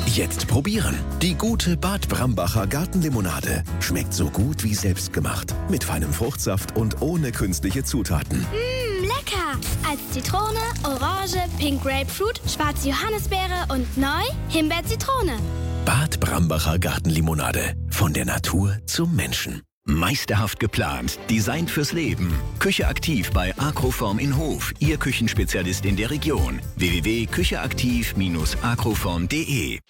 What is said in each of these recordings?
Jetzt probieren. Die gute Bad Brambacher Gartenlimonade. Schmeckt so gut wie selbstgemacht. Mit feinem Fruchtsaft und ohne künstliche Zutaten. Lecker! Als Zitrone, Orange, Pink Grapefruit, schwarze Johannisbeere und neu Himbeer-Zitrone. Bad Brambacher Gartenlimonade. Von der Natur zum Menschen. Meisterhaft geplant, designt fürs Leben. Küche aktiv bei Agroform in Hof, Ihr Küchenspezialist in der Region. www.kücheaktiv-agroform.de.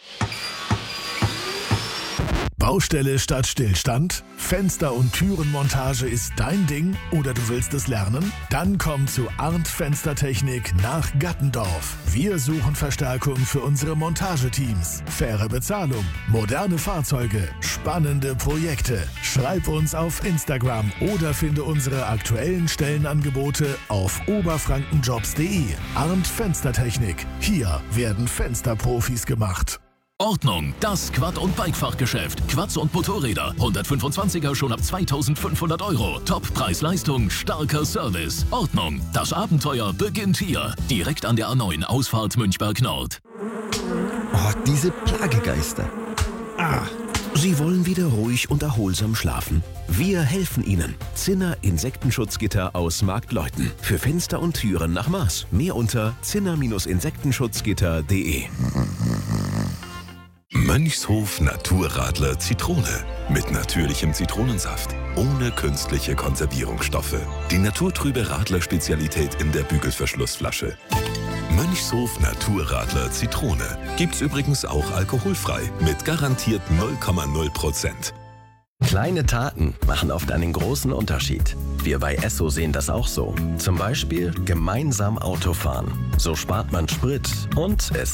Baustelle statt Stillstand? Fenster- und Türenmontage ist dein Ding oder du willst es lernen? Dann komm zu Arndt Fenstertechnik nach Gattendorf. Wir suchen Verstärkung für unsere Montageteams. Faire Bezahlung, moderne Fahrzeuge, spannende Projekte. Schreib uns auf Instagram oder finde unsere aktuellen Stellenangebote auf oberfrankenjobs.de. Arndt Fenstertechnik. Hier werden Fensterprofis gemacht. Ordnung, das Quad- und Bikefachgeschäft. Quads und Motorräder. 125er schon ab 2.500 €. Top-Preis-Leistung, starker Service. Ordnung, das Abenteuer beginnt hier. Direkt an der A9 Ausfahrt Münchberg Nord. Oh, diese Plagegeister. Sie wollen wieder ruhig und erholsam schlafen? Wir helfen Ihnen. Zinner Insektenschutzgitter aus Marktleuten. Für Fenster und Türen nach Maß. Mehr unter zinner-insektenschutzgitter.de. Mönchshof Naturradler Zitrone. Mit natürlichem Zitronensaft. Ohne künstliche Konservierungsstoffe. Die naturtrübe Radler-Spezialität in der Bügelverschlussflasche. Mönchshof Naturradler Zitrone. Gibt's übrigens auch alkoholfrei. Mit garantiert 0,0%. Kleine Taten machen oft einen großen Unterschied. Wir bei Esso sehen das auch so. Zum Beispiel gemeinsam Autofahren. So spart man Sprit und es